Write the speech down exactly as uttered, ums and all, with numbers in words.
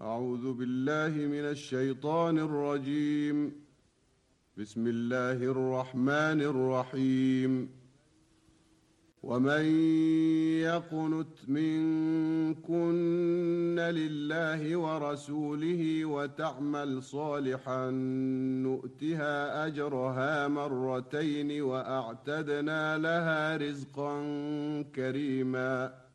أعوذ بالله من الشيطان الرجيم. بسم الله الرحمن الرحيم. ومن يقنت منكن لله ورسوله وتعمل صالحا نؤتها أجرها مرتين وأعتدنا لها رزقا كريما.